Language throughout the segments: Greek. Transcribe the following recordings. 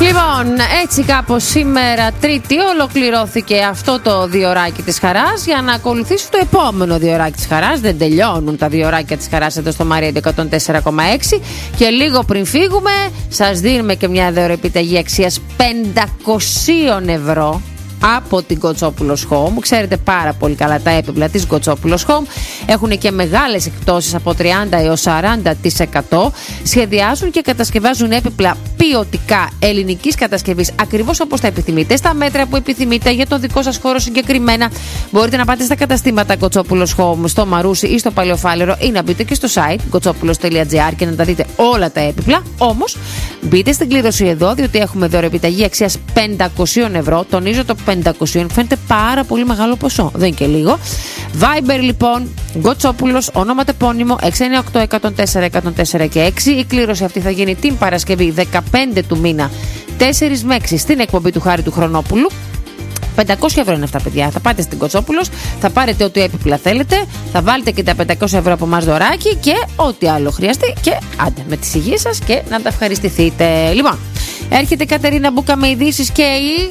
Λοιπόν, έτσι κάπως σήμερα Τρίτη ολοκληρώθηκε αυτό το διωράκι της χαράς για να ακολουθήσει το επόμενο διωράκι της χαράς. Δεν τελειώνουν τα διωράκια της χαράς εδώ στο Μαρία 104,6 και λίγο πριν φύγουμε σας δίνουμε και μια δωρεοεπιταγή αξίας 500 ευρώ από την Κοτσόπουλος Home. Ξέρετε πάρα πολύ καλά τα έπιπλα της Κοτσόπουλος Home έχουν και μεγάλες εκπτώσεις από 30 έως 40%. Σχεδιάζουν και κατασκευάζουν έπιπλα ποιοτικά ελληνικής κατασκευής, ακριβώς όπως τα επιθυμείτε, στα μέτρα που επιθυμείτε, για τον δικό σας χώρο συγκεκριμένα. Μπορείτε να πάτε στα καταστήματα Κοτσόπουλος Home στο Μαρούσι ή στο Παλαιοφάλαιρο ή να μπείτε και στο site kotsopoulos.gr και να τα δείτε όλα τα έπιπλα. Όμως μπείτε στην κλήρωση εδώ, διότι έχουμε δωρεοεπιταγή αξίας 500 ευρώ. Τονίζω το 500, φαίνεται πάρα πολύ μεγάλο ποσό, δεν είναι και λίγο. Viber λοιπόν, Κοτσόπουλος, όνομα τεπώνυμο 698-104-104 και 6. Η κλήρωση αυτή θα γίνει την Παρασκευή 15 του μήνα 4 με 6 στην εκπομπή του Χάρη του Χρονόπουλου. 500 ευρώ είναι αυτά, παιδιά. Θα πάτε στην Κοτσόπουλος, θα πάρετε ό,τι έπιπλα θέλετε, θα βάλετε και τα 500 ευρώ από εμάς δωράκι και ό,τι άλλο χρειαστεί. Και άντε με τις υγείες σας και να τα ευχαριστηθείτε. Λοιπόν, έρχεται η Κατερίνα Μπούκα με ειδήσεις και η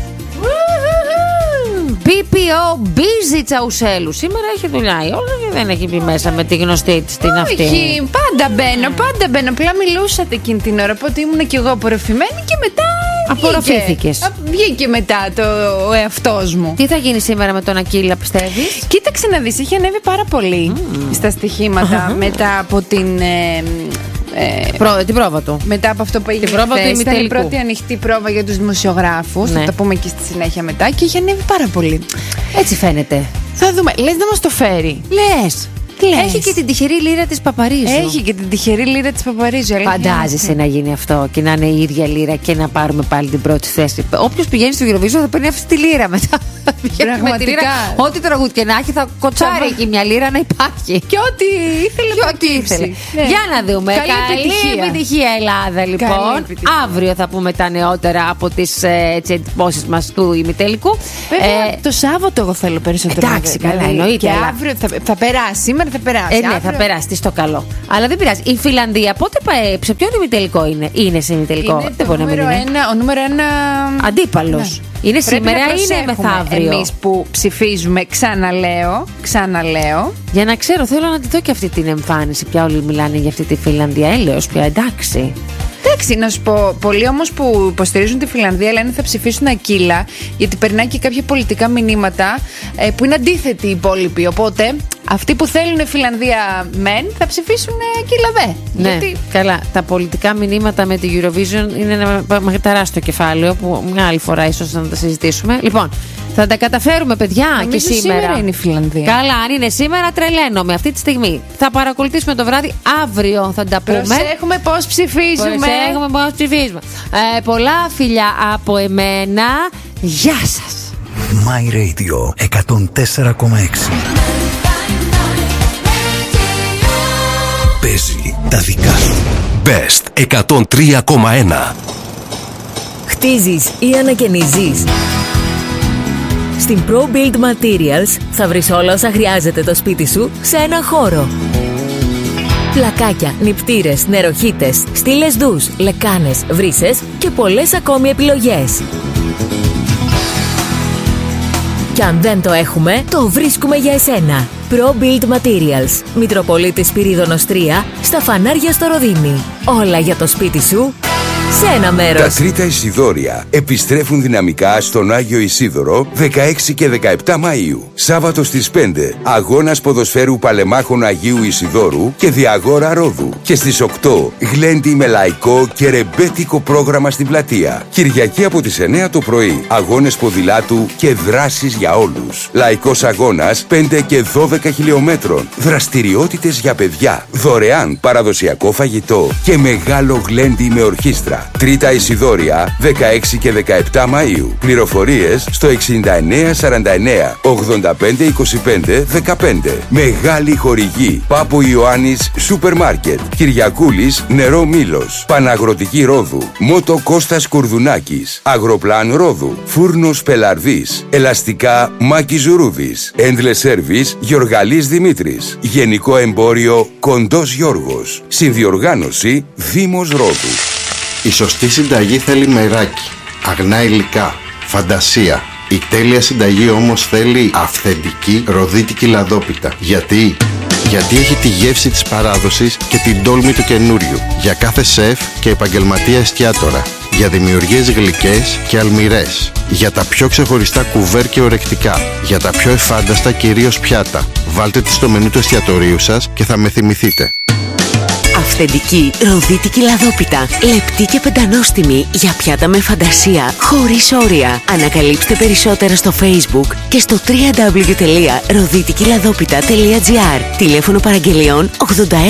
BPO Busy Τσαουσέλου. Σήμερα έχει δουλειά η όλα και δεν έχει μπει μέσα με τη γνωστή της την αυτή. Όχι, πάντα μπαίνω. Απλά μιλούσατε εκείνη την ώρα, οπότε ήμουν και εγώ απορροφημένη και μετά. Απορροφήθηκες. Βγήκε μετά ο εαυτός μου. Τι θα γίνει σήμερα με τον Ακύλα, πιστεύεις? Κοίταξε να δεις, έχει ανέβει πάρα πολύ στα στοιχήματα μετά από την. Την πρόβα του. Μετά από αυτό που έγινε χθες, ήταν η πρώτη ανοιχτή πρόβα για τους δημοσιογράφους. Θα τα πούμε και στη συνέχεια μετά. Και έχει ανέβει πάρα πολύ. Έτσι φαίνεται. Θα δούμε. Λες να μας το φέρει? Λες. Έχει και την τυχερή λίρα της Παπαρίζου. Φαντάζεσαι να γίνει αυτό και να είναι η ίδια λίρα και να πάρουμε πάλι την πρώτη θέση? Όποιος πηγαίνει στο Eurovision θα παίρνει αυτή τη λίρα μετά. Πραγματικά. Ό,τι τραγούδι και να έχει θα κοτσάρει εκεί μια λίρα να υπάρχει. Και ό,τι ήθελε. Για να δούμε. Καλή επιτυχία Ελλάδα λοιπόν. Αύριο θα πούμε τα νεότερα από τις εντυπώσεις μας του ημιτελικού. Το Σάββατο εγώ θέλω περισσότερο. Εντάξει, καλά, εννοείται. Και αύριο θα περάσει. Σήμερα θα περάσει. Ναι, θα περάσει. Τι στο καλό. Αλλά δεν πειράζει. Η Φιλανδία πότε πάει? Σε ποιον ημιτελικό είναι? Είναι σε ημιτελικό? Είναι ο νούμερο 1 αντίπαλος. Είναι σήμερα ή είναι μεθαύριο? Εμείς που ψηφίζουμε, ξαναλέω. Για να ξέρω, θέλω να τη δω και αυτή την εμφάνιση. Πια όλοι μιλάνε για αυτή τη Φιλανδία. Έλεος πια, εντάξει. Εντάξει, να σου πω, πολλοί όμως που υποστηρίζουν τη Φιλανδία λένε θα ψηφίσουν Ακύλα, γιατί περνάει και κάποια πολιτικά μηνύματα που είναι αντίθετοι οι υπόλοιποι. Οπότε αυτοί που θέλουν Φιλανδία μεν θα ψηφίσουν Ακύλα δε. Ναι, γιατί. Καλά. Τα πολιτικά μηνύματα με τη Eurovision είναι ένα τεράστιο κεφάλαιο που μια άλλη φορά ίσως να τα συζητήσουμε. Λοιπόν, θα τα καταφέρουμε, παιδιά. Νομίζω και σήμερα είναι η Φιλανδία. Καλά, αν είναι σήμερα, τρελαίνομαι αυτή τη στιγμή. Θα παρακολουθήσουμε το βράδυ. Αύριο θα τα πούμε. Προσέχουμε πώς ψηφίζουμε. Πολλά φιλιά από εμένα. Γεια σας. My Radio 104,6. Παίζει τα δικά σου. Best 103,1. Χτίζεις ή ανακαινίζεις? Στην Pro Build Materials θα βρεις όλα όσα χρειάζεται το σπίτι σου σε ένα χώρο. Πλακάκια, νηπτήρες, νεροχύτες, στήλες ντους, λεκάνες, βρύσες και πολλές ακόμη επιλογές. Κι αν δεν το έχουμε, το βρίσκουμε για εσένα. Pro Build Materials. Μητροπολίτης Σπυρίδωνος 3, στα φανάρια στο Ροδίμι. Όλα για το σπίτι σου σε ένα μέρος. Τα Τρίτα Ισιδώρια επιστρέφουν δυναμικά στον Άγιο Ισίδωρο 16 και 17 Μαΐου. Σάββατο στις 5 αγώνας ποδοσφαίρου Παλεμάχων Αγίου Ισιδώρου και Διαγόρα Ρόδου. Και στις 8 γλέντι με λαϊκό και ρεμπέτικο πρόγραμμα στην πλατεία. Κυριακή από τις 9 το πρωί αγώνες ποδηλάτου και δράσεις για όλους. Λαϊκός αγώνας 5 και 12 χιλιόμετρων. Δραστηριότητες για παιδιά. Δωρεάν παραδοσιακό φαγητό και μεγάλο γλέντι με ορχήστρα. Τρίτα Ισιδώρια 16 και 17 Μαΐου. Πληροφορίες στο 69 49 85 25 15. Μεγάλη χορηγή Πάπου Ιωάννης Σούπερ Μάρκετ, Κυριακούλης Νερό Μήλος, Παναγροτική Ρόδου, Μότο Κώστας Κουρδουνάκης, Αγροπλάν Ρόδου, Φούρνος Πελαρδής, Ελαστικά Μάκης Ζουρούδης, Endless Service Γιοργαλής Δημήτρης, Γενικό Εμπόριο Κοντός Γιώργος, Συνδιοργάνωση Δήμος Ρόδου. Η σωστή συνταγή θέλει μεράκι, αγνά υλικά, φαντασία. Η τέλεια συνταγή όμως θέλει αυθεντική ροδίτικη λαδόπιτα. Γιατί έχει τη γεύση της παράδοσης και την τόλμη του καινούριου. Για κάθε σεφ και επαγγελματία εστιατόρα. Για δημιουργίες γλυκές και αλμυρές. Για τα πιο ξεχωριστά κουβέρ και ορεκτικά. Για τα πιο εφάνταστα κυρίως πιάτα. Βάλτε τη στο μενού του εστιατορίου σας και θα με θυμηθείτε. Αυθεντική ροδίτικη λαδόπιτα. Λεπτή και πεντανόστιμη για πιάτα με φαντασία, χωρίς όρια. Ανακαλύψτε περισσότερα στο Facebook και στο www.roditikiladopita.gr. Τηλέφωνο παραγγελιών 86106.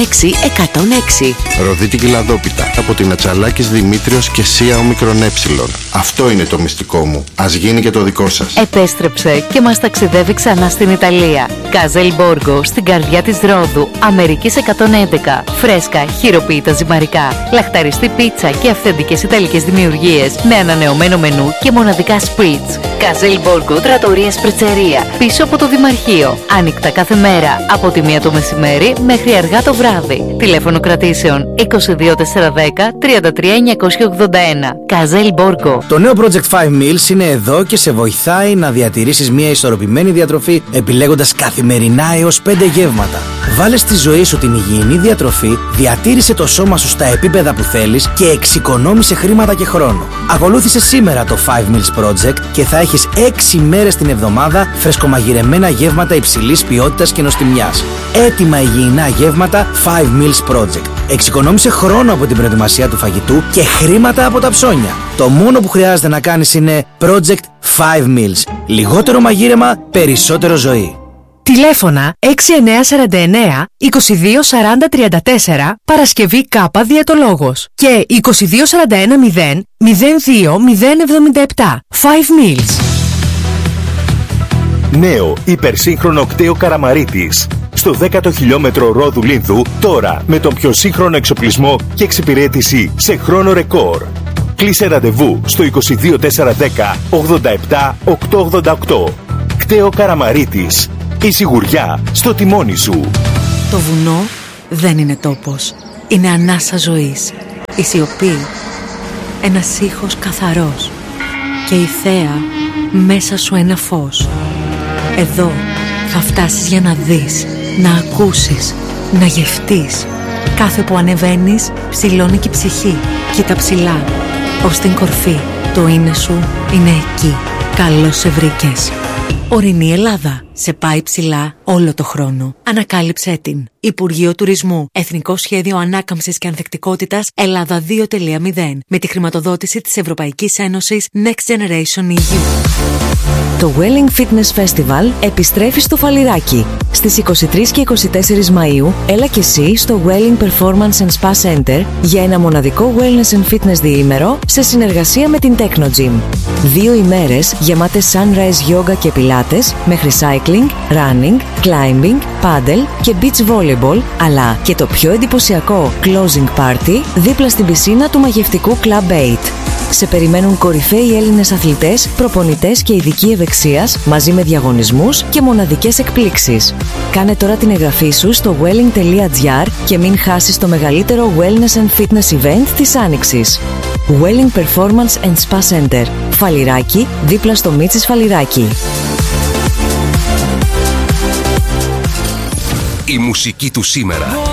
Ροδίτικη λαδόπιτα από την Ατσαλάκης Δημήτριος και Σία Ομικρον Ε. Αυτό είναι το μυστικό μου. Ας γίνει και το δικό σας. Επέστρεψε και μας ταξιδεύει ξανά στην Ιταλία. Καζέλ Μπόργκο στην καρδιά της Ρόδου, Αμερικής 111. Φρέσκα, χειροποίητα ζυμαρικά, λαχταριστή πίτσα και αυθεντικές ιταλικές δημιουργίες με ανανεωμένο μενού και μοναδικά σπριτς. Καζέλ Μπόργκο, τρατορία Σπριτσερία, πίσω από το Δημαρχείο. Άνοιχτα κάθε μέρα από τη 1 το μεσημέρι μέχρι αργά το βράδυ. Τηλέφωνο κρατήσεων 22410 33981. Καζέλ Μπόργκο. Το νέο Project 5 Meals είναι εδώ και σε βοηθάει να διατηρήσεις μια ισορροπημένη διατροφή επιλέγοντας καθημερινά έως 5 γεύματα. Βάλε στη ζωή σου την υγιεινή διατροφή, διατήρησε το σώμα σου στα επίπεδα που θέλεις και εξοικονόμησε χρήματα και χρόνο. Ακολούθησε σήμερα το 5 Meals Project και θα έχεις 6 μέρες την εβδομάδα φρεσκομαγειρεμένα γεύματα υψηλής ποιότητας και νοστιμιάς. Έτοιμα υγιεινά γεύματα 5 Meals Project. Εξοικονόμησε χρόνο από την προετοιμασία του φαγητού και χρήματα από τα ψώνια. Το μόνο που χρειάζεται να κάνεις είναι Project 5 Meals. Λιγότερο μαγείρεμα, περισσότερο ζωή. Τηλέφωνα 6949 2240 34 Παρασκευή Κάπα Διαιτολόγος και 2241 0 02 077. 5 Meals. Νέο υπερσύγχρονο κτέο Καραμαρίτης. Στο 10ο χιλιόμετρο Ρόδου Λίνδου, τώρα με τον πιο σύγχρονο εξοπλισμό και εξυπηρέτηση σε χρόνο ρεκόρ. Κλείσε ραντεβού στο 22410 87 888. Κτέο Καραμαρίτης. Η σιγουριά στο τιμόνι σου. Το βουνό δεν είναι τόπος. Είναι ανάσα ζωής. Η σιωπή. Ένας ήχος καθαρός. Και η θέα μέσα σου ένα φως. Εδώ θα φτάσεις για να δεις, να ακούσεις, να γευτείς. Κάθε που ανεβαίνεις ψηλώνει και η ψυχή. Κοίτα ψηλά, ως την κορφή. Το είναι σου είναι εκεί. Καλώς σε βρήκες. Ορεινή Ελλάδα. Σε πάει ψηλά όλο το χρόνο. Ανακάλυψέ την. Υπουργείο Τουρισμού. Εθνικό Σχέδιο Ανάκαμψης και Ανθεκτικότητας Ελλάδα 2.0. Με τη χρηματοδότηση της Ευρωπαϊκής Ένωσης Next Generation EU. Το Welling Fitness Festival επιστρέφει στο Φαλιράκι. Στις 23 και 24 Μαΐου, έλα και εσύ στο Welling Performance and Spa Center για ένα μοναδικό wellness and fitness διήμερο σε συνεργασία με την Techno Gym. 2 ημέρες γεμάτες sunrise yoga και πιλάτες με cycling, running, climbing, paddle και beach volleyball, αλλά και το πιο εντυπωσιακό closing party δίπλα στην πισίνα του μαγευτικού Club 8. Σε περιμένουν κορυφαίοι Έλληνες αθλητές, προπονητές και ειδικοί ευεξίας μαζί με διαγωνισμούς και μοναδικές εκπλήξεις. Κάνε τώρα την εγγραφή σου στο welling.gr και μην χάσεις το μεγαλύτερο wellness and fitness event της Άνοιξης. Welling Performance and Spa Center. Φαλιράκι, δίπλα στο Μίτσης Φαλιράκι. Η μουσική του σήμερα.